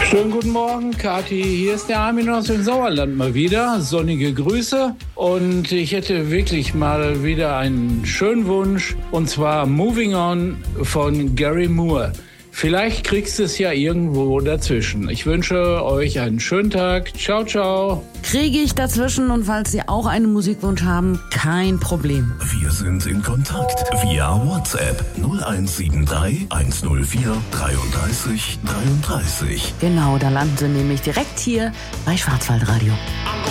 Schönen guten Morgen, Kathi. Hier ist der Armin aus dem Sauerland mal wieder. Sonnige Grüße. Und ich hätte wirklich mal wieder einen schönen Wunsch. Und zwar Moving On von Gary Moore. Vielleicht kriegst du es ja irgendwo dazwischen. Ich wünsche euch einen schönen Tag. Ciao, ciao. Kriege ich dazwischen, und falls Sie auch einen Musikwunsch haben, kein Problem. Wir sind in Kontakt via WhatsApp 0173 104 33 33. Genau, da landen Sie nämlich direkt hier bei Schwarzwaldradio.